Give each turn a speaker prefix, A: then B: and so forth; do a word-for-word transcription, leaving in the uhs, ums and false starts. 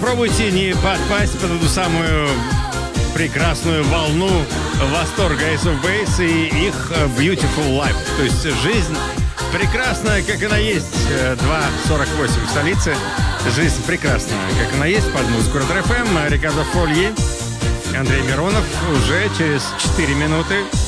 A: попробуйте не подпасть под эту самую прекрасную волну восторга Ace of Base и их Beautiful Life. То есть жизнь прекрасная, как она есть. два сорок восемь в столице. Жизнь прекрасная, как она есть. Под музыку Ретро эф эм. Рикардо Фольи, Андрей Миронов. Уже через четыре минуты